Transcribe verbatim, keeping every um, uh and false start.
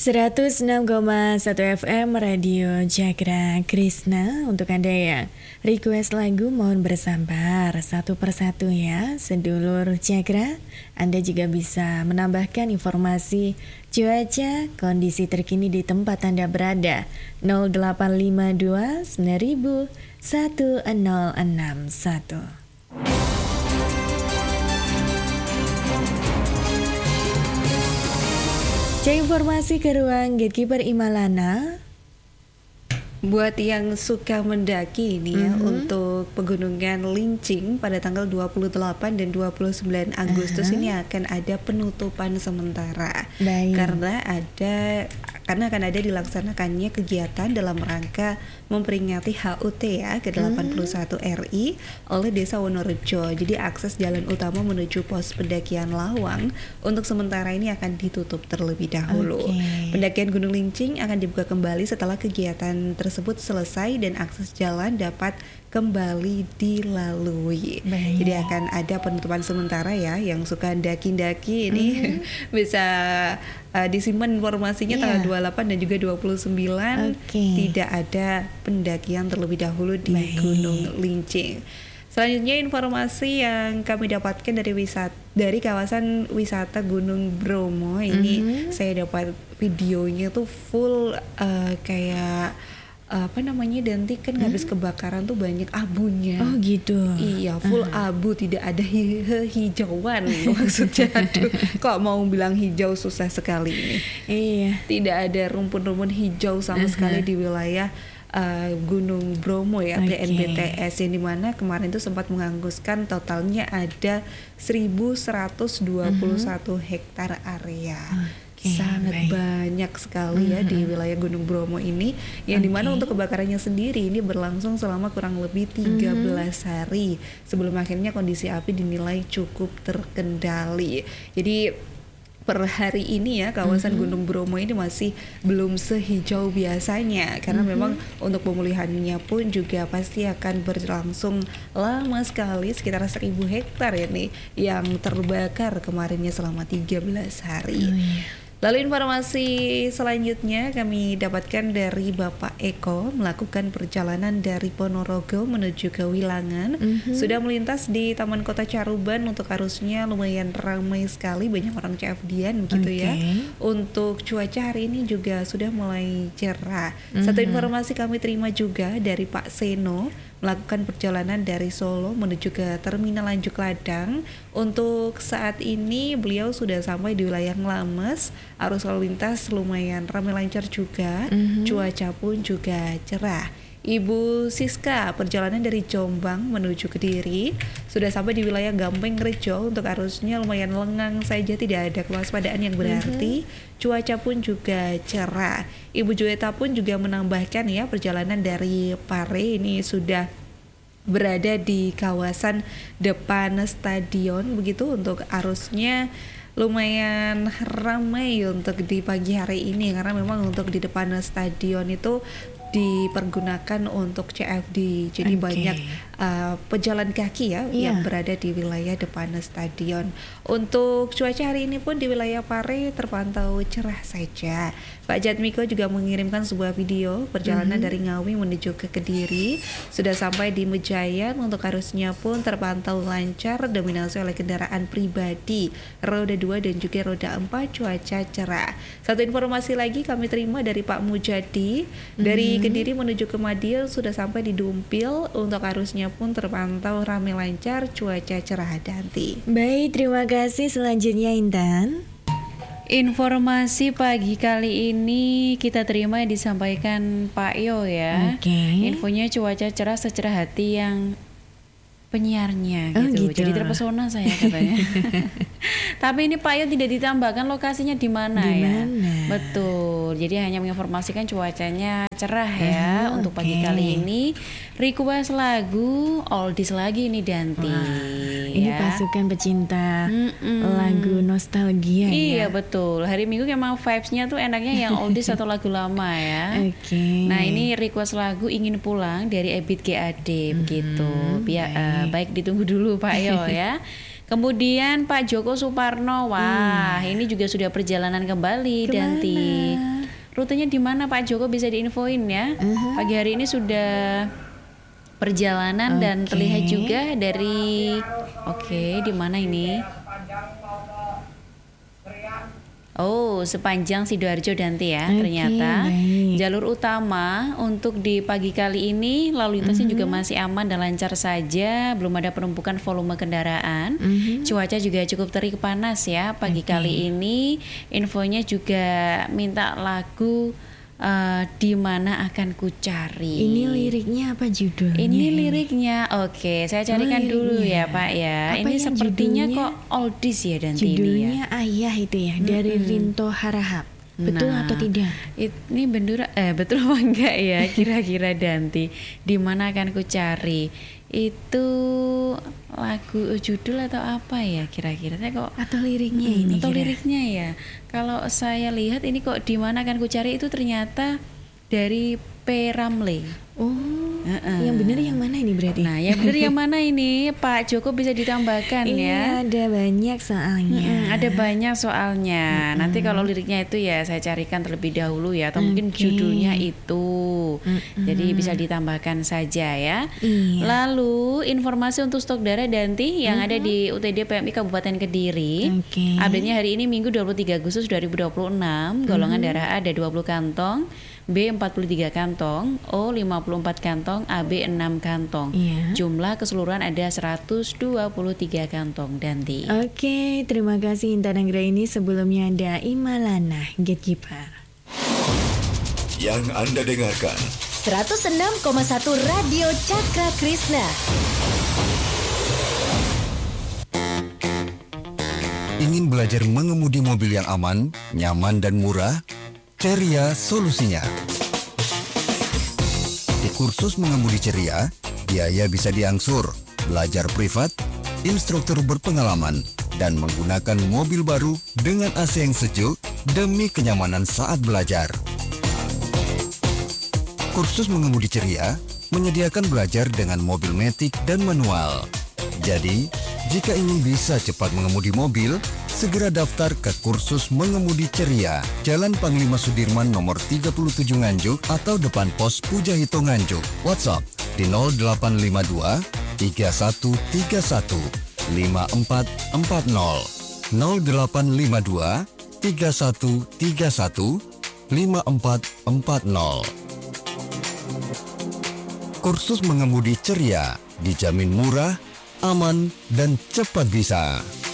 seratus enam koma satu F M Radio Jagra Krishna. Untuk Anda yang request lagu mohon bersabar satu persatu ya sedulur Jagra. Anda juga bisa menambahkan informasi cuaca, kondisi terkini di tempat Anda berada. nol delapan lima dua sembilan nol satu nol enam satu. Cek informasi ke ruang Gatekeeper Imalana. Buat yang suka mendaki ini ya, mm-hmm. untuk pegunungan Lincing pada tanggal dua puluh delapan dan dua puluh sembilan Agustus uh-huh. ini akan ada penutupan sementara. Baik. Karena ada karena akan ada dilaksanakannya kegiatan dalam rangka memperingati H U T ya ke delapan puluh satu R I oleh Desa Wonorejo. Jadi akses jalan utama menuju pos pendakian Lawang untuk sementara ini akan ditutup terlebih dahulu. Okay. Pendakian Gunung Lincing akan dibuka kembali setelah kegiatan tersebut selesai dan akses jalan dapat kembali dilalui. Baik. Jadi akan ada penutupan sementara ya. Yang suka daki-daki ini mm-hmm. bisa uh, disimpan informasinya yeah. tanggal dua puluh delapan dan juga dua puluh sembilan. Okay. Tidak ada pendakian terlebih dahulu di Baik. Gunung Lincing. Selanjutnya informasi yang kami dapatkan dari wisata dari kawasan wisata Gunung Bromo ini, mm-hmm. saya dapat videonya tuh full uh, kayak apa namanya Danti kan hmm? habis kebakaran tuh banyak abunya. Oh gitu. Iya, full uh-huh. abu, tidak ada hi- hijauan maksudnya. Aduh, kok mau bilang hijau susah sekali ini. Iya. Tidak ada rumpun-rumpun hijau sama uh-huh. sekali di wilayah uh, Gunung Bromo ya, okay. B N B T S yang dimana kemarin tuh sempat menghanguskan totalnya ada seribu seratus dua puluh satu uh-huh. hektar area. Uh. Okay, sangat baik. banyak sekali ya mm-hmm. di wilayah Gunung Bromo ini yang okay. dimana untuk kebakarannya sendiri ini berlangsung selama kurang lebih tiga belas mm-hmm. hari sebelum akhirnya kondisi api dinilai cukup terkendali. Jadi per hari ini ya kawasan mm-hmm. Gunung Bromo ini masih belum sehijau biasanya karena mm-hmm. memang untuk pemulihannya pun juga pasti akan berlangsung lama sekali, sekitar seribu hektar ya nih yang terbakar kemarinnya selama tiga belas hari. Oh, iya. Lalu informasi selanjutnya kami dapatkan dari Bapak Eko melakukan perjalanan dari Ponorogo menuju ke Wilangan. Mm-hmm. Sudah melintas di Taman Kota Caruban, untuk arusnya lumayan ramai sekali, banyak orang C F D-an gitu okay. ya. Untuk cuaca hari ini juga sudah mulai cerah. Mm-hmm. Satu informasi kami terima juga dari Pak Seno melakukan perjalanan dari Solo menuju ke Terminal Lanjuk Ladang. Untuk saat ini beliau sudah sampai di wilayah Nglames. Arus lalu lintas lumayan ramai lancar juga, mm-hmm. cuaca pun juga cerah. Ibu Siska perjalanan dari Jombang menuju Kediri sudah sampai di wilayah Gampeng Rejo. Untuk arusnya lumayan lengang saja, tidak ada kewaspadaan yang berarti. Mm-hmm. Cuaca pun juga cerah. Ibu Jueta pun juga menambahkan ya perjalanan dari Pare ini sudah berada di kawasan depan stadion begitu. Untuk arusnya lumayan ramai untuk di pagi hari ini karena memang untuk di depan stadion itu dipergunakan untuk C F D. Jadi okay. banyak uh, pejalan kaki ya yeah. yang berada di wilayah depan stadion. Untuk cuaca hari ini pun di wilayah Pare terpantau cerah saja. Pak Jatmiko juga mengirimkan sebuah video perjalanan mm-hmm. dari Ngawi menuju ke Kediri. Sudah sampai di Mejayan, untuk arusnya pun terpantau lancar, dominasi oleh kendaraan pribadi roda dua dan juga roda empat, cuaca cerah. Satu informasi lagi kami terima dari Pak Mujadi dari mm-hmm. Kediri menuju ke Madiun sudah sampai di Dumpil. Untuk arusnya pun terpantau ramai lancar, cuaca cerah Danti. Baik, terima kasih. Selanjutnya Intan. Informasi pagi kali ini kita terima yang disampaikan Pak Yo ya. Okay. Infonya cuaca cerah secerah hati yang penyiarnya oh, gitu. gitu. Jadi terpesona saya katanya. Tapi ini Pak Yo tidak ditambahkan lokasinya di mana ya. Betul. Jadi hanya menginformasikan cuacanya cerah ya. Uh, untuk okay. pagi kali ini request lagu oldies lagi nih Danti. Wah, ini ya. pasukan pecinta Mm-mm. lagu nostalgia iya, ya. betul. Hari Minggu emang vibes-nya tuh enaknya yang oldies atau lagu lama ya. Oke. Okay. Nah, ini request lagu Ingin Pulang dari Ebit G A D mm-hmm. begitu. Biar baik. Uh, baik ditunggu dulu Pak Yo ya. Kemudian Pak Joko Suparno, wah hmm. ini juga sudah perjalanan kembali Kemana? Danti. rutenya di mana Pak Joko, bisa diinfoin ya. Uh-huh. Pagi hari ini sudah perjalanan okay. dan terlihat juga dari oke okay, di mana ini? Oh, sepanjang Sidoarjo Danti ya, okay, ternyata baik. Jalur utama untuk di pagi kali ini lalu lintasnya mm-hmm. juga masih aman dan lancar saja, belum ada penumpukan volume kendaraan. Mm-hmm. Cuaca juga cukup terik panas ya pagi okay. kali ini. Infonya juga minta lagu Uh, di mana akan ku cari. Ini liriknya apa judulnya? Ini liriknya, oke, saya carikan oh, dulu ya Pak ya. Apa ini sepertinya judulnya? Kok oldies ya dan judulnya ini ya. Ayah itu ya, dari mm-hmm. Rinto Harahap. Betul nah, atau tidak? Ini bener eh betul apa enggak ya? Kira-kira Danti, di mana akan ku cari? Itu lagu judul atau apa ya kira-kira? Saya kok atau liriknya hmm, ini? Atau kira? liriknya ya. Kalau saya lihat ini kok di mana akan ku cari itu ternyata dari P. Ramlee. Oh, uh-uh. yang benar yang mana ini berarti? Nah, yang benar yang mana ini? Pak Joko bisa ditambahkan ya. Iya, ada banyak soalnya. Hmm, ada banyak soalnya. Hmm. Nanti kalau liriknya itu ya saya carikan terlebih dahulu ya, atau okay. mungkin judulnya itu. Hmm. Jadi bisa ditambahkan saja ya. Iya. Lalu informasi untuk stok darah Danti yang hmm. ada di U T D P M I Kabupaten Kediri. Okay. Update-nya hari ini Minggu dua puluh tiga Agustus dua ribu dua puluh enam. Golongan hmm. darah A ada dua puluh kantong, B empat puluh tiga kantong, O lima puluh empat kantong, A B enam kantong. Yeah. Jumlah keseluruhan ada seratus dua puluh tiga kantong Danti. Oke, terima kasih Intan Anggraini. Sebelumnya ada Imalana Gatekeeper. Yang Anda dengarkan seratus enam koma satu Radio Cakra Krishna. Ingin belajar mengemudi mobil yang aman, nyaman dan murah? Ceria solusinya. Di kursus mengemudi Ceria, biaya bisa diangsur, belajar privat, instruktur berpengalaman, dan menggunakan mobil baru dengan A C yang sejuk demi kenyamanan saat belajar. Kursus mengemudi Ceria menyediakan belajar dengan mobil matic dan manual. Jadi, jika ingin bisa cepat mengemudi mobil, segera daftar ke kursus mengemudi Ceria, Jalan Panglima Sudirman nomor tiga puluh tujuh Nganjuk atau depan pos Pujahito Nganjuk. WhatsApp di nol delapan lima dua tiga satu tiga satu lima empat empat nol nol delapan lima dua tiga satu tiga satu lima empat empat nol. Kursus mengemudi Ceria dijamin murah, aman, dan cepat bisa.